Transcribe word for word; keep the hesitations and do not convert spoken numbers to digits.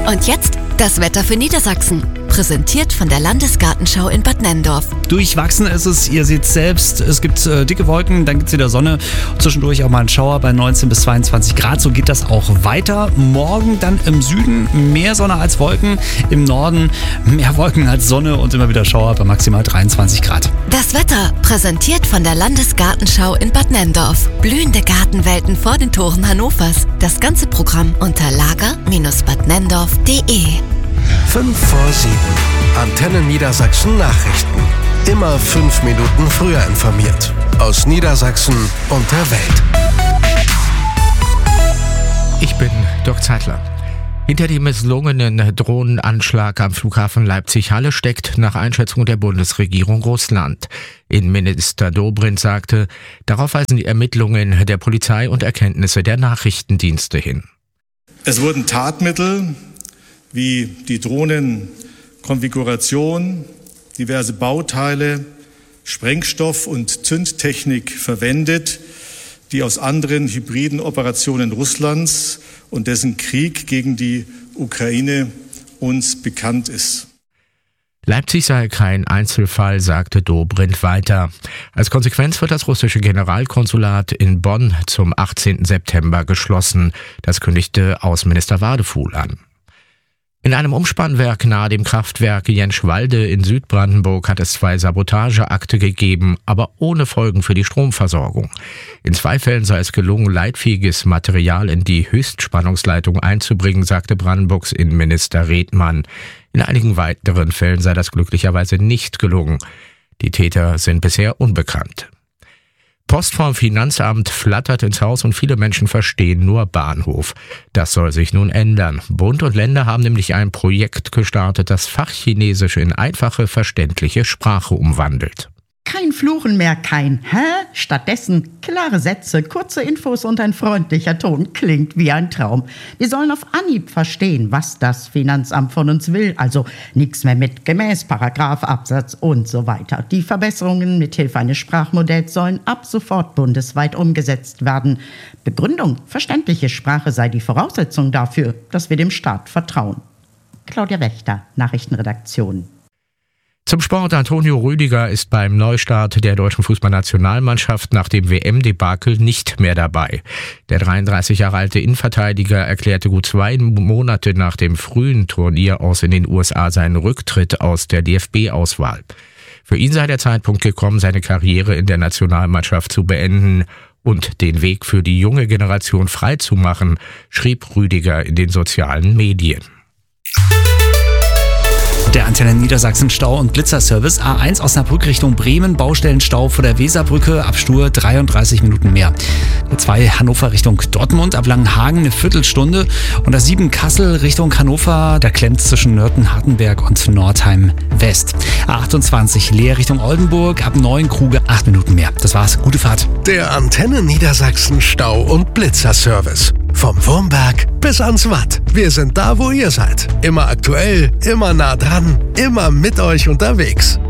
Und jetzt das Wetter für Niedersachsen. Präsentiert von der Landesgartenschau in Bad Nenndorf. Durchwachsen ist es, ihr seht selbst, es gibt äh, dicke Wolken, dann gibt es wieder Sonne, zwischendurch auch mal ein Schauer bei neunzehn bis zweiundzwanzig Grad, so geht das auch weiter. Morgen dann im Süden mehr Sonne als Wolken, im Norden mehr Wolken als Sonne und immer wieder Schauer bei maximal dreiundzwanzig Grad. Das Wetter präsentiert von der Landesgartenschau in Bad Nenndorf. Blühende Gartenwelten vor den Toren Hannovers. Das ganze Programm unter lager Bindestrich bad nenndorf punkt de. fünf vor sieben. Antenne Niedersachsen Nachrichten. Immer fünf Minuten früher informiert. Aus Niedersachsen und der Welt. Ich bin Dirk Zeitler. Hinter dem misslungenen Drohnenanschlag am Flughafen Leipzig-Halle steckt nach Einschätzung der Bundesregierung Russland. Innenminister Dobrindt sagte, darauf weisen die Ermittlungen der Polizei und Erkenntnisse der Nachrichtendienste hin. Es wurden Tatmittel wie die Drohnenkonfiguration, diverse Bauteile, Sprengstoff und Zündtechnik verwendet, die aus anderen hybriden Operationen Russlands und dessen Krieg gegen die Ukraine uns bekannt ist. Leipzig sei kein Einzelfall, sagte Dobrindt weiter. Als Konsequenz wird das russische Generalkonsulat in Bonn zum achtzehnten September geschlossen. Das kündigte Außenminister Wadefuhl an. In einem Umspannwerk nahe dem Kraftwerk Jenschwalde in Südbrandenburg hat es zwei Sabotageakte gegeben, aber ohne Folgen für die Stromversorgung. In zwei Fällen sei es gelungen, leitfähiges Material in die Höchstspannungsleitung einzubringen, sagte Brandenburgs Innenminister Redmann. In einigen weiteren Fällen sei das glücklicherweise nicht gelungen. Die Täter sind bisher unbekannt. Post vom Finanzamt flattert ins Haus und viele Menschen verstehen nur Bahnhof. Das soll sich nun ändern. Bund und Länder haben nämlich ein Projekt gestartet, das Fachchinesisch in einfache, verständliche Sprache umwandelt. Kein Fluchen mehr, kein Hä? Stattdessen klare Sätze, kurze Infos und ein freundlicher Ton. Klingt wie ein Traum. Wir sollen auf Anhieb verstehen, was das Finanzamt von uns will. Also nichts mehr mit gemäß, Paragraph, Absatz und so weiter. Die Verbesserungen mithilfe eines Sprachmodells sollen ab sofort bundesweit umgesetzt werden. Begründung, verständliche Sprache sei die Voraussetzung dafür, dass wir dem Staat vertrauen. Claudia Wächter, Nachrichtenredaktion. Zum Sport. Antonio Rüdiger ist beim Neustart der deutschen Fußballnationalmannschaft nach dem W M-Debakel nicht mehr dabei. Der dreiunddreißig Jahre alte Innenverteidiger erklärte gut zwei Monate nach dem frühen Turnier aus in den U S A seinen Rücktritt aus der D F B-Auswahl. Für ihn sei der Zeitpunkt gekommen, seine Karriere in der Nationalmannschaft zu beenden und den Weg für die junge Generation freizumachen, schrieb Rüdiger in den sozialen Medien. Der Antenne Niedersachsen Stau- und Blitzerservice A eins Osnabrück Richtung Bremen, Baustellenstau vor der Weserbrücke, Abstur dreiunddreißig Minuten mehr. A zwei Hannover Richtung Dortmund, ab Langenhagen eine Viertelstunde und A sieben Kassel Richtung Hannover, da klemmt zwischen Nörten, Hartenberg und Nordheim West. A achtundzwanzig Leer Richtung Oldenburg, ab Neuenkruge acht Minuten mehr. Das war's, gute Fahrt. Der Antenne Niedersachsen Stau- und Blitzerservice. Vom Wurmberg bis ans Watt. Wir sind da, wo ihr seid. Immer aktuell, immer nah dran, immer mit euch unterwegs.